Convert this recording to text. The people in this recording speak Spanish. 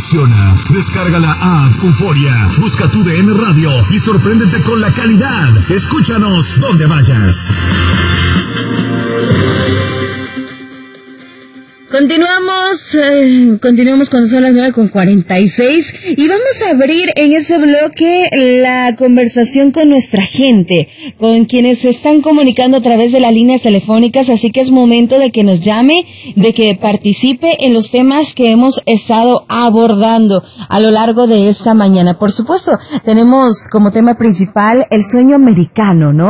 funciona. Descarga la app Euforia, busca tu DN Radio y sorpréndete con la calidad. Escúchanos donde vayas. Continuamos cuando son las 9:46 y vamos a abrir en ese bloque la conversación con nuestra gente, con quienes se están comunicando a través de las líneas telefónicas, así que es momento de que nos llame, de que participe en los temas que hemos estado abordando a lo largo de esta mañana. Por supuesto, tenemos como tema principal el sueño americano, ¿no?